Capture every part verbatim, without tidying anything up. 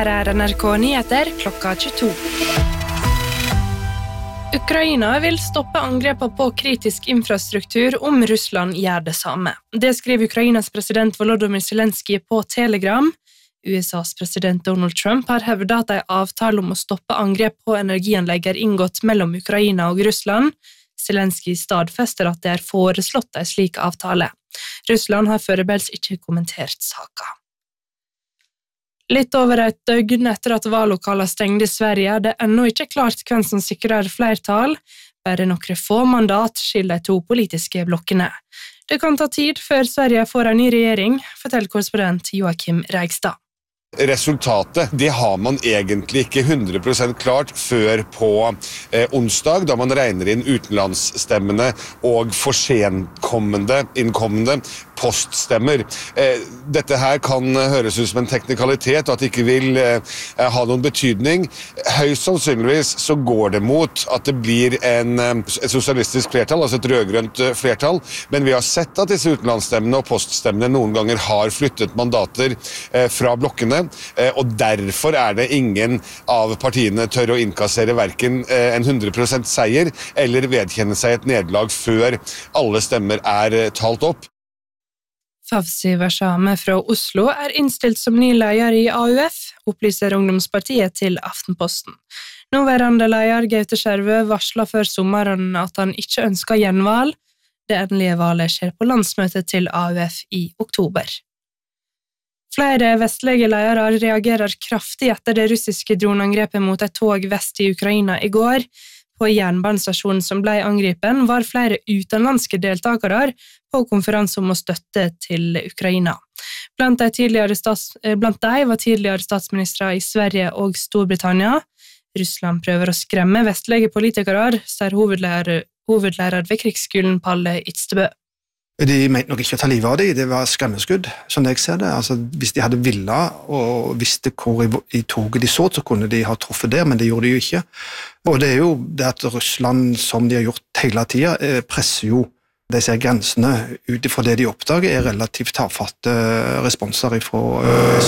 Her er N R K Nyheter klokka tjueto. Ukraina vil stoppe angrepet på kritisk infrastruktur om Russland gjør det samme. Det skriver Ukrainas president Volodymyr Zelenskyj på Telegram. U S A's president Donald Trump har hevdet at en avtale om å stoppe angrep på energianlegg er inngått mellom Ukraina og Russland. Zelenskyj stadfester at det er foreslått en slik avtale. Russland har foreløpig ikke kommentert saken. Litt over et døgn etter at valglokaler stengte i Sverige, er det ennå ikke klart hvem som sikrer flertall. Bare noen få mandat skiller de to politiske blokkene. Det kan ta tid før Sverige får en ny regjering, forteller korrespondent Joakim Reigstad. Resultatet, det har man egentlig ikke hundre prosent klart før på eh, onsdag, da man regner inn utenlandsstemmene og forsenkommende, innkommende poststemmer. Eh, dette her kan høres ut som en teknikalitet, og at det ikke vil eh, ha noen betydning. Høyst sannsynligvis så går det mot at det blir en, et sosialistisk flertall, altså et rødgrønt flertall, men vi har sett at disse utenlandsstemmene og poststemmene noen ganger har flyttet mandater eh, fra blokkene, og derfor er det ingen av partiene tør å innkassere hverken en hundre prosent seier eller vedkjenne seg et nederlag før alle stemmer er talt opp. Fawzi Warsame fra Oslo er innstilt som ny leder i A U F, opplyser Ungdomspartiet til Aftenposten. Nåværende leder Gaute Skjervø varslet før sommeren at han ikke ønsker gjenvalg. Det endelige valget skjer på landsmøtet til A U F i oktober. Flere vestlige ledere reagerer kraftig etter det russiske droneangrepet mot et tog vest i Ukraina i går. På jernbanestasjonen som ble angripen var flere utenlandske deltakere på konferanse om å støtte til Ukraina. Blant de, tidligere stats, blant de var tidligere statsministre i Sverige og Storbritannia. Russland prøver å skremme vestlige politikere, sier hovedlærer, hovedlærer ved krigsskolen Palle Itstebø. De mente nok ikke å ta livet av det, det var skremmeskudd, som jeg ser det. Altså, hvis de hadde villet og visste hvor i, i toget de så, så kunne de ha truffet der, men det gjorde de jo ikke. Og det er jo det at Russland, som de har gjort hele tiden, presser jo disse grensene ut fra det de oppdager, er relativt tafatte responser fra øst.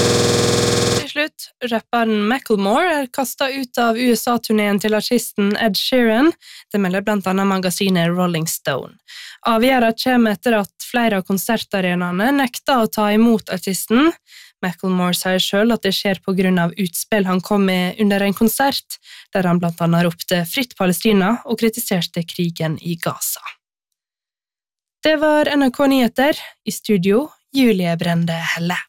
Til slutt, rapperen Macklemore er kastet ut av U S A-turneen til artisten Ed Sheeran. Det melder blant annet magasinet Rolling Stone. Avgjøret kommer etter at flere av konsertarenaene nekter å ta imot artisten. Macklemore sier selv at det skjer på grunn av utspill han kom med under en konsert, der han blant annet ropte fritt Palestina og kritiserte krigen i Gaza. Det var N R K Nyheter, i studio Julie Brende Helle.